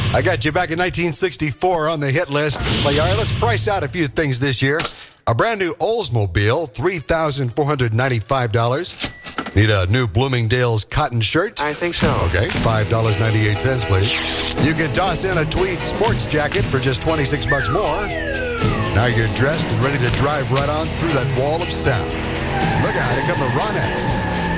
I got you back in 1964 on the hit list. Well, all right, let's price out a few things this year. A brand new Oldsmobile, $3,495. Need a new Bloomingdale's cotton shirt? I think so. Okay, $5.98, please. You can toss in a tweed sports jacket for just $26 more. Now you're dressed and ready to drive right on through that wall of sound. Look out, here come the Ronettes.